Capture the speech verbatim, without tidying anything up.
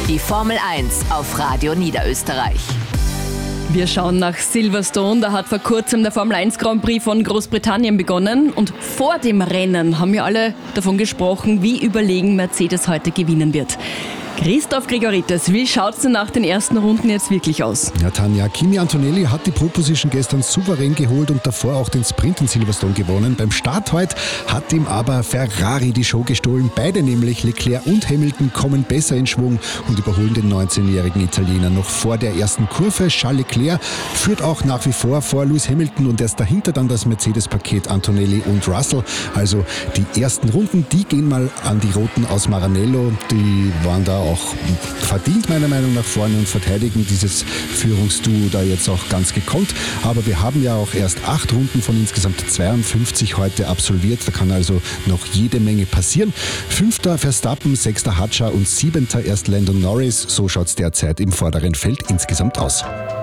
Die Formel eins auf Radio Niederösterreich. Wir schauen nach Silverstone. Da hat vor kurzem der Formel eins Grand Prix von Großbritannien begonnen. Und vor dem Rennen haben wir alle davon gesprochen, wie überlegen Mercedes heute gewinnen wird. Christoph Gregoritis, wie schaut es denn nach den ersten Runden jetzt wirklich aus? Ja, Tanja, Kimi Antonelli hat die Pole Position gestern souverän geholt und davor auch den Sprint in Silverstone gewonnen. Beim Start heute hat ihm aber Ferrari die Show gestohlen. Beide nämlich, Leclerc und Hamilton, kommen besser in Schwung und überholen den neunzehnjährigen Italiener noch vor der ersten Kurve. Charles Leclerc führt auch nach wie vor vor Lewis Hamilton und erst dahinter dann das Mercedes-Paket Antonelli und Russell. Also die ersten Runden, die gehen mal an die Roten aus Maranello. Die waren da auch verdient meiner Meinung nach vorne und verteidigen dieses Führungsduo da jetzt auch ganz gekonnt. Aber wir haben ja auch erst acht Runden von insgesamt zweiundfünfzig heute absolviert. Da kann also noch jede Menge passieren. Fünfter Verstappen, sechster Hadjar und siebenter erst Lando Norris. So schaut es derzeit im vorderen Feld insgesamt aus.